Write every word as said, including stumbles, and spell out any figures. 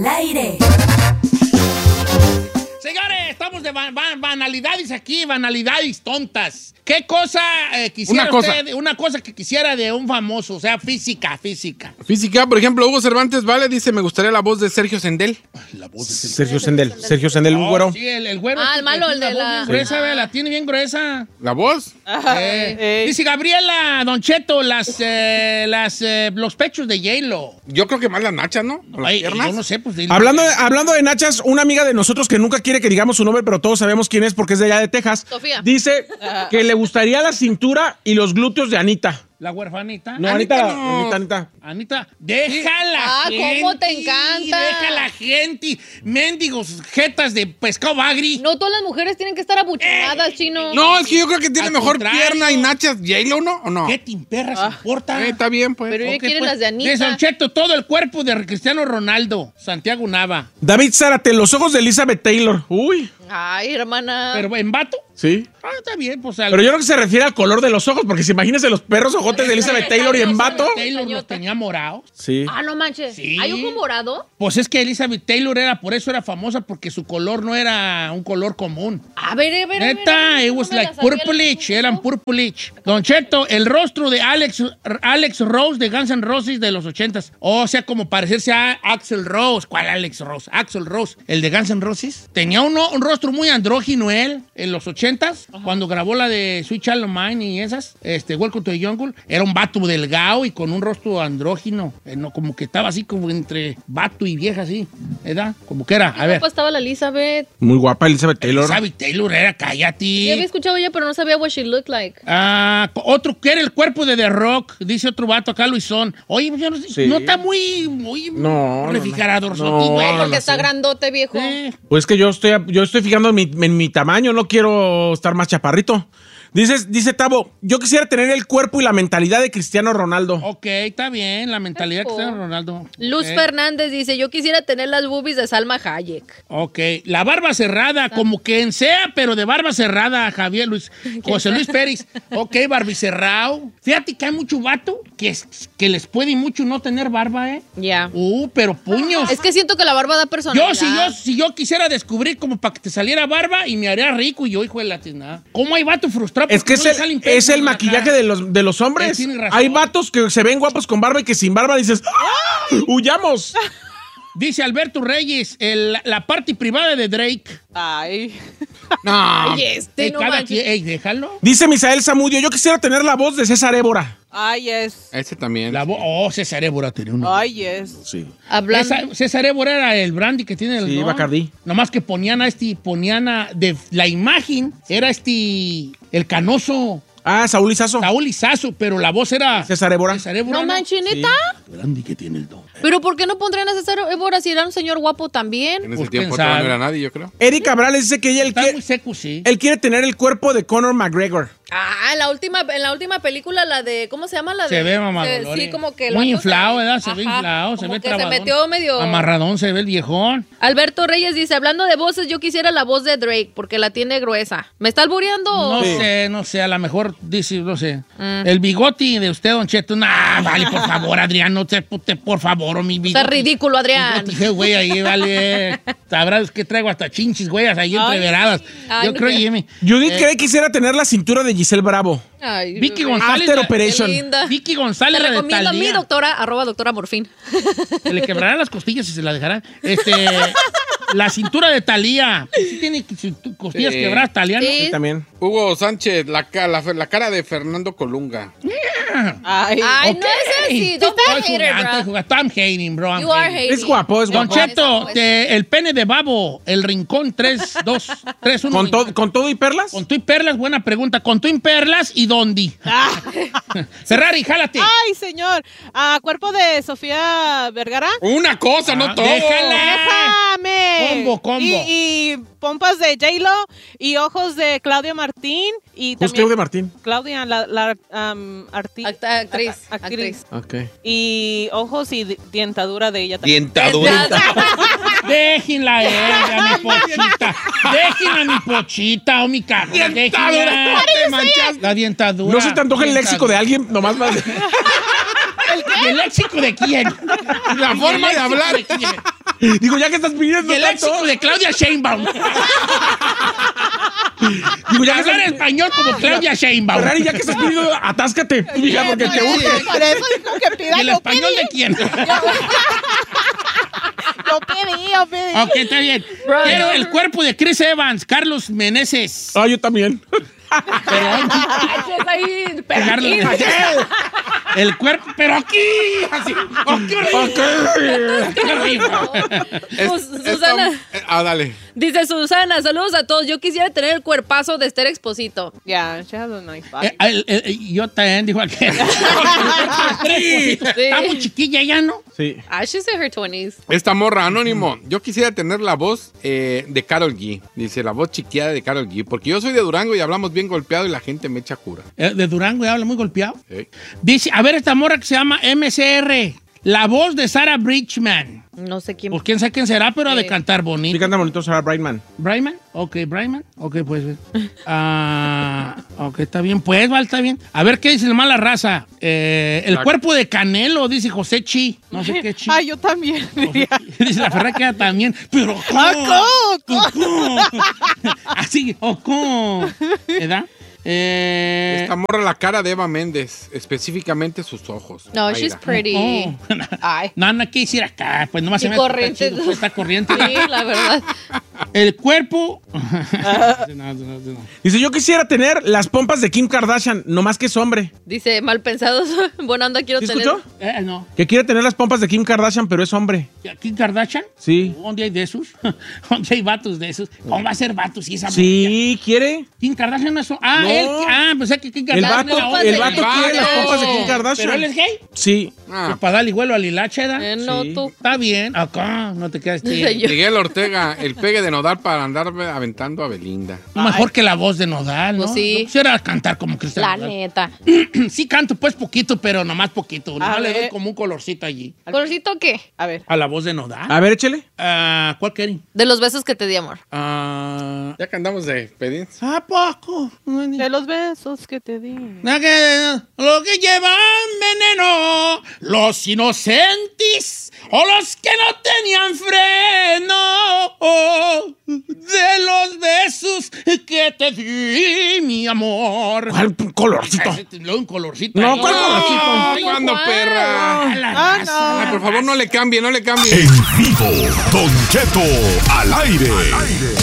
Al aire. Señores, estamos de ban ban banalidades aquí, banalidades tontas. ¿Qué cosa eh, quisiera una cosa. usted, una cosa que quisiera de un famoso? O sea, física, física. Física, por ejemplo, Hugo Cervantes Vale dice, me gustaría la voz de Sergio Sendel. La voz de Sergio Sendel. Sergio Sendel, un Oh, güero. sí, el, el güero. Ah, este el malo, que el tiene de voz la- bien gruesa, Sí. ve, la tiene bien gruesa. ¿La voz? Eh, Ey. dice Gabriela, Don Cheto, las, eh, las, eh, los pechos de J-Lo. Yo creo que más las nachas, ¿no? O las Ay, piernas. yo no sé, pues. dile. Hablando de, hablando de nachas, una amiga de nosotros que nunca quiere que digamos su nombre, pero todos sabemos quién es porque es de allá de Texas. Sofía. Dice que le gustaría la cintura y los glúteos de Anita. La huerfanita. No, Anita Anita, no. Anita, Anita. Anita, déjala. Ah, ¿cómo te encanta? Deja la gente. Mendigos, jetas de pescado bagri. No todas las mujeres tienen que estar abuchonadas, chino. No, es que yo creo que tiene Al mejor contrario. pierna y nachas J-Lo, ¿no? ¿O no? ¿Qué te imperras importa? Eh, está bien, pues. Pero ella Ok, quiere pues, las de Anita. Don Cheto, todo el cuerpo de Cristiano Ronaldo. Santiago Nava. David Zárate, los ojos de Elizabeth Taylor. Uy, Ay, hermana. Pero en vato. sí. Ah, está bien, pues al. Pero yo creo que se refiere al color de los ojos, porque si imagínense los perros ojotes de Elizabeth Taylor y en vato. Taylor los tenía morados. Sí. Ah, no manches. Sí. ¿Hay ojo morado? Pues es que Elizabeth Taylor era, por eso era famosa, porque su color no era un color común. A ver, a ver, a ver, a Neta, ver, it no was me like la sabía, purplish, la- eran purplish. Don Cheto, el rostro de Alex, Alex Rose de Guns N' Roses de los ochentas. O sea, como parecerse a Axl Rose. ¿Cuál Alex Rose? Axl Rose, el de Guns N' Roses. Tenía uno, un rostro muy andrógino él en los ochentas, cuando grabó la de Sweet Child of Mine y esas, este, Welcome to the Jungle. Era un vato delgado y con un rostro andrógino. Eh, no, como que estaba así como entre vato y vieja así, ¿verdad? Como que era, a ver. Pues estaba la Elizabeth. Muy guapa Elizabeth Taylor. Elizabeth Taylor era, Yo cállate. había escuchado ella, pero no sabía what she looked like. Ah, otro que era el cuerpo de The Rock, dice otro vato acá, Luisón. Oye, yo no, sé, Sí. no está muy, muy No, no, refrigerador, no. No, güey. Porque no está sé. grandote, viejo. Sí. Pues que yo estoy, yo estoy fijando en mi, en mi tamaño, no quiero estar más chaparrito. Dice, dice Tavo, yo quisiera tener el cuerpo y la mentalidad de Cristiano Ronaldo. Ok, está bien, la mentalidad que Eso. tiene Ronaldo. Luz Ok. Fernández dice, yo quisiera tener las boobies de Salma Hayek. Ok, la barba cerrada, como quien sea, pero de barba cerrada, Javier Luis, José Luis Pérez. Ok, barbicerrao. Fíjate que hay mucho vato que, es- que les puede mucho no tener barba, ¿eh? Ya. Uh, pero puños. Es que siento que la barba da personalidad. Yo si, yo, si yo quisiera descubrir como para que te saliera barba y me haría rico y yo, hijo de la tiznada. ¿Cómo hay vato frustrado? Es que porque es no le salen el, pelos es el en la maquillaje cara? de los, de los hombres. Eh, tienes razón. Hay vatos que se ven guapos con barba y que sin barba dices, ¡ah! ¡Huyamos! Dice Alberto Reyes, el- la parte privada de Drake. Ay. No. Ay, este, Ey, no cada manches. quien- ey, déjalo. Dice Misael Zamudio, yo quisiera tener la voz de César Évora. Ay, yes. Ese también. La vo- oh, César Évora tenía uno. Ay, yes. Sí. Hablando. César, César Évora era el brandy que tiene el Sí, ¿no? Bacardí. Nomás que ponían a este, ponían a, de la imagen, era este, el canoso, Ah, Saúl Izazo. Saúl Izazo, pero la voz era César Évora. César Évora. No manches, ¿neta? El brandy que tiene el don. ¿Pero por qué no pondrían a César Évora si era un señor guapo En también? ese Pues, tiempo quién todavía no sabe. era nadie, yo creo. Eric Cabrales dice que ella, él, Está quiere, muy seco, sí. él quiere tener el cuerpo de Conor McGregor. Ah, en la última, en la última película, la de, ¿cómo se llama? La de, Se ve mamadón. eh, Sí, como que... el muy vato inflado, se- ¿verdad? Se ve Ajá, inflado, se como ve que trabadón. se metió medio... Amarradón se ve el viejón. Alberto Reyes dice, hablando de voces, yo quisiera la voz de Drake, porque la tiene gruesa. ¿Me está albureando? No Sí. sé, no sé, a lo mejor dice, no sé. El bigoti de usted, Don Cheto. Nah, vale, por favor, Adrián, no te, te- por favor, o mi bigoti. Está ridículo, Adrián. Bigoti, güey, ahí vale. Sabrás que traigo hasta chinchis, güey, ahí Ay, entreveradas. Ay, Yo no creo, sé. Jimmy. Judith Eh, cree que quisiera tener la cintura de Giselle Bravo. Ay, Vicky bebé. González. After la- Operation. Qué linda. Vicky Te González, la de recomiendo a mi Thalía. doctora, arroba doctora Morfín. Se le quebrarán las costillas y se la dejarán. Este, la cintura de Talía. Sí tiene cintu- costillas Sí. quebradas, Talía, ¿no? Sí. Sí, también. Hugo Sánchez, la, ca- la, la cara de Fernando Colunga. Ay. Ay, Ok. no es así. Don't Estoy be a hater, jugando, estoy bro. jugando. I'm hating, bro. I'm You are hating. hating. Es guapo, es Don guapo. Cheto, te- el pene de babo, el rincón tres, dos, tres, uno. ¿Con, to- ¿Con todo y perlas? Con tu y perlas, buena pregunta. Con tu y perlas y dónde. Ferrari, jálate. Ay, señor. Ah, cuerpo de Sofía Vergara. Una cosa, Ah, no todo. déjala. ¡Déjame! Combo, combo. Y, y pompas de J-Lo y ojos de Claudia Martín. Y Pues también Claudia Martín. Claudia, la, la um, arti- Act- actriz, a- actriz. Ok. Y ojos y di- dientadura de ella también. Dientadura. Déjenla a ella, mi pochita. Déjenla a mi pochita o mi caja. Déjenla. Te manchaste. La dientadura. No se te antoja el léxico de alguien, nomás más. ¿El léxico de quién? La forma ¿El de hablar. léxico de quién? Digo, ya que estás pidiendo Y el tanto. léxico de Claudia Sheinbaum. Digo, ya que Hablar estás... español como Claudia Sheinbaum. Ferrari, ya que estás pidiendo, atáscate. Mija, porque te urge. Por eso dijo que pida. ¿Y el yo español pedí. de quién? Yo pedí, yo pedí. Ok, está bien. Quiero el cuerpo de Chris Evans, Carlos Meneses. Ah, yo también. Manches, ahí, pero Carlos aquí. Meneses. El cuerpo, pero aquí. Así. Aquí arriba. Sus- Esta- Susana. eh, ah, dale. Dice Susana, saludos a todos. Yo quisiera tener el cuerpazo de Esther Exposito. Yeah, she has a nice body. Eh, el- el- yo también dijo aquel. Está muy chiquilla ya, ¿no? Sí. Ah, she's in her twenties. Esta morra, Anónimo. Yo quisiera tener la voz eh, de Karol G. Dice, la voz chiqueada de Karol G. Porque yo soy de Durango y hablamos bien golpeado y la gente me echa cura. Eh, De Durango ya habla muy golpeado. Sí. Dice, a ver, esta morra que se llama M C R. La voz de Sarah Bridgman. No sé quién. Pues quién sabe quién será, pero ha de Sí. cantar Sí, bonito. canta bonito Sarah Brightman. ¿Brightman? Ok, Brightman. Ok, pues. Ah, ok, está bien. Pues, Val, está bien. A ver, ¿qué dice la mala raza? Eh, el La- cuerpo de Canelo, dice José Chi. No sé qué Chi. Ah, yo también. diría. Dice la Ferrari que también. Pero, ¿cómo? Ah, ¿cómo? ¿Cómo? Así, ¿o cómo? ¿Verdad? Eh, Esta morra, la cara de Eva Méndez. Específicamente sus ojos. No, Mayra. she's pretty. oh. Ay. No, no, ¿qué decir acá? Pues nomás Y se me corriente. Está, chido, está corriente. Sí, la verdad. El cuerpo. No, no, no, no. Dice, yo quisiera tener las pompas de Kim Kardashian, nomás que es hombre. Dice, mal pensados. Buena onda quiero ¿Sí tener. escuchó? Eh, no. Que quiere tener las pompas de Kim Kardashian, pero es hombre. ¿Kim Kardashian? Sí. ¿Dónde hay de esos? ¿Dónde hay vatos de esos? ¿Cómo va a ser vatos si esa mujer? Sí, quiere. Kim Kardashian no es... Ah, No. él... Ah, pues es que Kim El Kardashian... vato, es la pompas el de vato Kim quiere las Kardashian. pompas de Kim Kardashian. ¿Pero él es gay? Sí. Ah, Pues para darle vuelo a Lilache, ¿da? Eh, no, Sí. tú. Está bien. Acá, no te quedas... Dice yo. Miguel Ortega, el pegue de Nodal para andar aventando a Belinda. Mejor que la voz de Nodal, ¿no? Pues sí. No quisiera cantar como Cristian La Nodal. neta. Sí canto pues poquito, pero nomás poquito. Nomás le ver. doy como un colorcito allí. ¿Colorcito qué? A ver. A la voz de Nodal. A ver, échele. Ah, ¿cuál quieren? De los besos que te di, amor. Ah, Ya que andamos de pedir. ¿a poco? De los besos que te di. Lo que, lo que llevan veneno, los inocentes o los que no tenían freno, de los besos que te di, mi amor. ¿Cuál colorcito? Ese te- Un colorcito. No, ahí. ¿cuál colorcito? Ay, ¿cuándo, perra? Ah, la Ah, raza. Ay, por favor, no le cambie, no le cambie. En vivo, Don Cheto al aire.